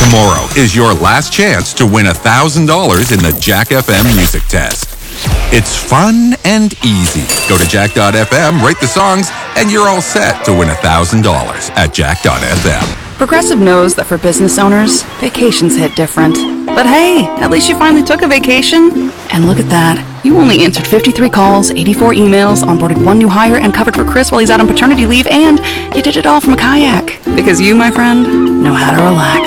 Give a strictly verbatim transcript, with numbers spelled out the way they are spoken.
Tomorrow is your last chance to win one thousand dollars in the Jack F M Music Test. It's fun and easy. Go to jack dot f m, rate the songs, and you're all set to win one thousand dollars at jack dot f m. Progressive knows that for business owners, vacations hit different. But hey, at least you finally took a vacation. And look at that. You only answered fifty-three calls, eighty-four emails, onboarded one new hire, and covered for Chris while he's out on paternity leave, and you did it all from a kayak. Because you, my friend, know how to relax.